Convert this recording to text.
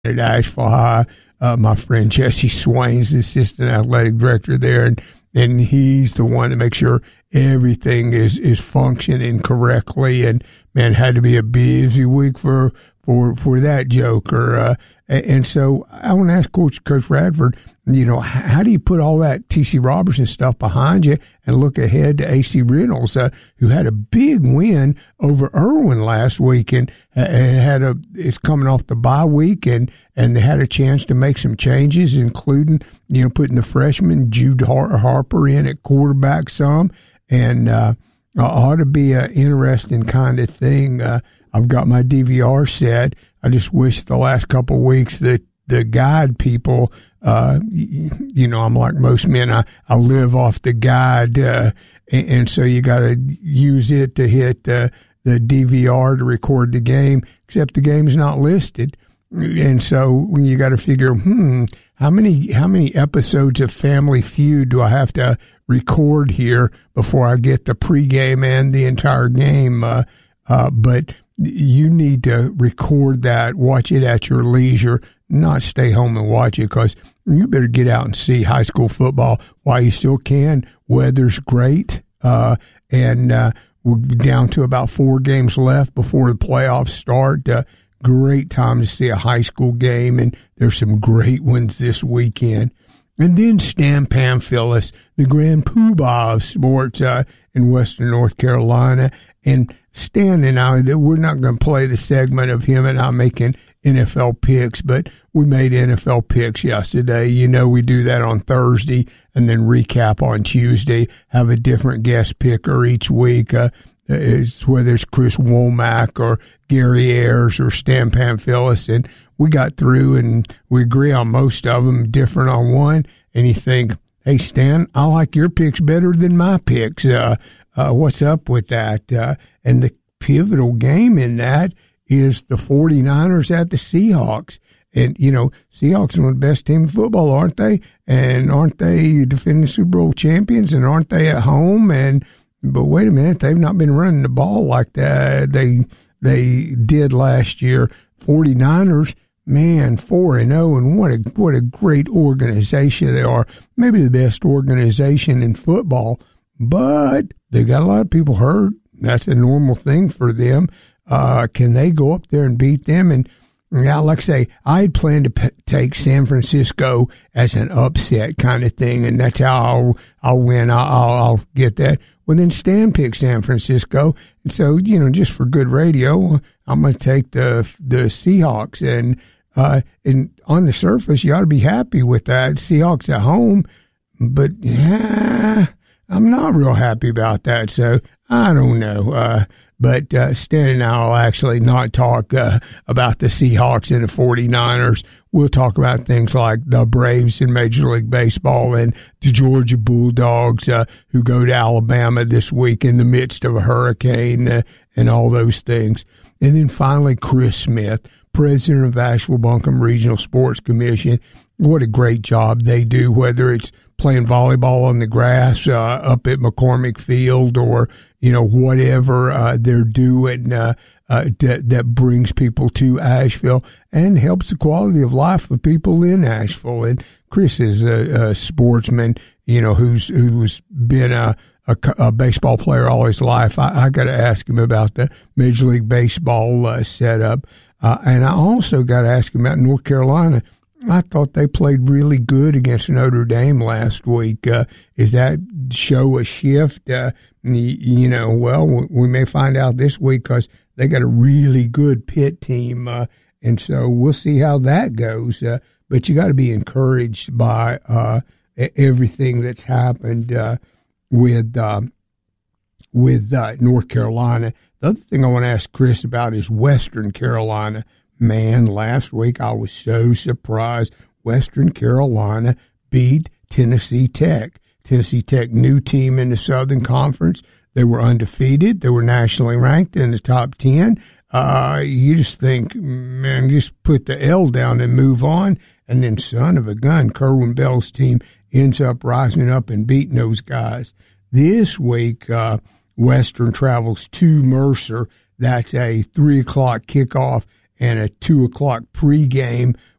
at Asheville High. My friend Jesse Swain's the assistant athletic director there, and he's the one to make sure everything is functioning correctly. And man, it had to be a busy week for that joker. And so I want to ask Coach Radford, how do you put all that T.C. Robertson stuff behind you and look ahead to A.C. Reynolds, who had a big win over Irwin last week and it's coming off the bye week and they had a chance to make some changes, including, putting the freshman Jude Harper in at quarterback some, and ought to be an interesting kind of thing. I've got my DVR set. I just wish the last couple of weeks that the guide people, I'm like most men, I live off the guide, and so you got to use it to hit the DVR to record the game, except the game's not listed. And so you got to figure, how many episodes of Family Feud do I have to record here before I get the pregame and the entire game? But you need to record that, watch it at your leisure, not stay home and watch it, because you better get out and see high school football while you still can. Weather's great, and we're down to about 4 games left before the playoffs start. Great time to see a high school game, and there's some great ones this weekend. And then Stan Pamphilus, the grand poobah of sports in Western North Carolina. And Stan and I, we're not going to play the segment of him and I making NFL picks, but we made NFL picks yesterday. We do that on Thursday and then recap on Tuesday, have a different guest picker each week, whether it's Chris Womack or Gary Ayers or Stan Pamphilus. And we got through and we agree on most of them, different on one. And you think, hey, Stan, I like your picks better than my picks. What's up with that? And the pivotal game in that is the 49ers at the Seahawks. And, Seahawks are one of the best team in football, aren't they? And aren't they defending Super Bowl champions? And aren't they at home? But wait a minute, they've not been running the ball like that they did last year. 49ers, man, 4-0, and what a great organization they are. Maybe the best organization in football, but they got a lot of people hurt. That's a normal thing for them. Can they go up there and beat them? And now, like I say, I had planned to take San Francisco as an upset kind of thing, and that's how I'll win. I'll get that. Well, then Stan picked San Francisco, and so just for good radio, I'm going to take the Seahawks. And on the surface, you ought to be happy with that. Seahawks at home, but I'm not real happy about that. So I don't know. But Stan and I will actually not talk about the Seahawks and the 49ers. We'll talk about things like the Braves in Major League Baseball and the Georgia Bulldogs who go to Alabama this week in the midst of a hurricane and all those things. And then finally, Chris Smith, president of Asheville-Buncombe Regional Sports Commission. What a great job they do, whether it's playing volleyball on the grass up at McCormick Field or, whatever they're doing that brings people to Asheville and helps the quality of life of people in Asheville. And Chris is a sportsman, who's been a baseball player all his life. I got to ask him about the Major League Baseball setup. And I also got to ask him about North Carolina. I thought they played really good against Notre Dame last week. Is that show a shift? Well, we may find out this week because they got a really good Pitt team. And so we'll see how that goes. But you got to be encouraged by everything that's happened with North Carolina. The other thing I want to ask Chris about is Western Carolina. Man, last week I was so surprised. Western Carolina beat Tennessee Tech. Tennessee Tech, new team in the Southern Conference. They were undefeated. They were nationally ranked in the top 10. You just think, man, just put the L down and move on. And then, son of a gun, Kerwin Bell's team ends up rising up and beating those guys. This week, Western travels to Mercer. That's a 3 o'clock kickoff and a 2 o'clock pregame